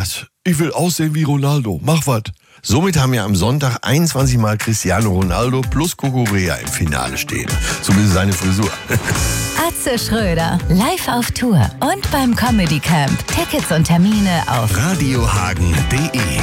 gesagt, ich will aussehen wie Ronaldo. Mach was. Somit haben wir am Sonntag 21 Mal Cristiano Ronaldo plus Cucurella im Finale stehen. Zumindest seine Frisur. Atze Schröder, live auf Tour und beim Comedy Camp. Tickets und Termine auf radiohagen.de